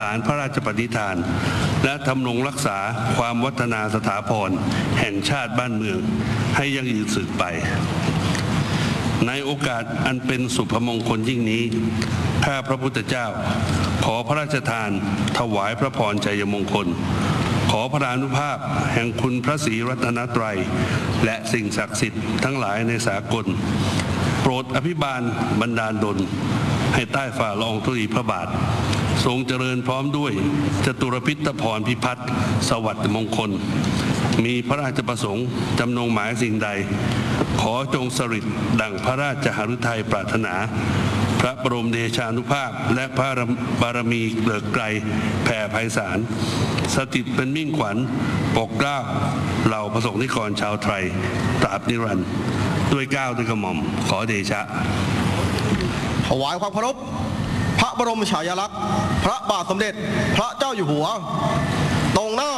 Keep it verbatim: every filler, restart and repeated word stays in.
สารพระราชปณิธานและทำรงรักษาความวัฒนาสถาพรแห่งชาติบ้านเมืองให้ยั่งยืนสืบไปในโอกาสอันเป็นสุภมงคลยิ่งนี้ข้าพระพุทธเจ้าขอพระราชทานถวายพระพรชัยมงคลขอพระอานุภาพแห่งคุณพระศรีรัตนตรัยและสิ่งศักดิ์สิทธิ์ทั้งหลายในสากลโปรดอภิบาลบันดาลดลให้ใต้ฝ่าละอองธุลีพระบาททรงเจริญพร้อมด้วยจตุรพิธพรพิพัฒน์สวัสดิ์มงคลมีพระราชประสงค์จำนงหมายสิ่งใดขอจงสฤทธิ์ดังพระราชหฤทัยปรารถนาพระบรมเดชานุภาพและพระบารมีเกลิกไกรแผ่ไพศาลสถิตเป็นมิ่งขวัญปกเกล้าเหล่าประสงค์นิกรชาวไทยตราบนิรันดร์ด้วยเกล้าด้วยกระหม่อมขอเดชะถวายความเคารพพระบรมฉายาลักษณ์พระบาทสมเด็จพระเจ้าอยู่หัวตรงหน้า